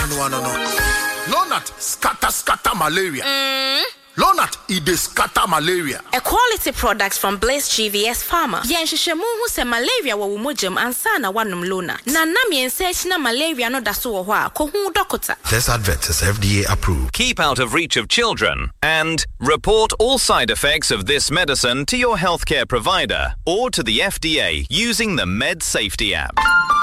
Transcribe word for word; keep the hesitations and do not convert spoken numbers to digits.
no no no. Lonat scatter scatter malaria. Mm. Lonat it dey scatter malaria. A quality product from Blaze G V S Pharma. Yen hwehwemu hu se malaria wo womojam ansa na wanom Lona. Na nam yen se na malaria no da so wo ho a ko hu doctor. This advert is F D A approved. Keep out of reach of children and report all side effects of this medicine to your healthcare provider or to the F D A using the Med Safety app.